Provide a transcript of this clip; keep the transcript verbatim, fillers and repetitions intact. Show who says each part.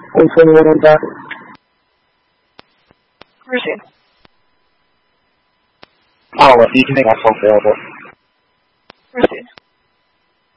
Speaker 1: Which one would I got?
Speaker 2: Where's he?
Speaker 1: Oh, well, you can make myself available.
Speaker 2: Where's he?